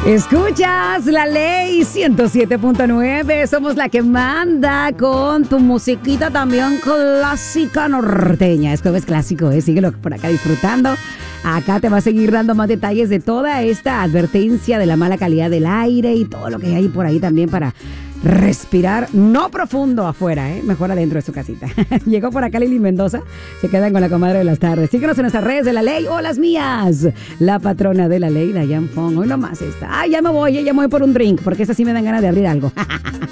Escuchas La Ley 107.9. Somos la que manda con tu musiquita también clásica norteña. Es jueves clásico, síguelo por acá disfrutando. Acá te va a seguir dando más detalles de toda esta advertencia de la mala calidad del aire y todo lo que hay por ahí también para respirar, no profundo afuera, mejor adentro de su casita. Llegó por acá Lili Mendoza, se quedan con la comadre de las tardes. Síguenos en nuestras redes de La Ley o las mías. La patrona de La Ley, Dayan Fong. Hoy nomás está. Ay, ya me voy por un drink, porque esa sí me dan ganas de abrir algo.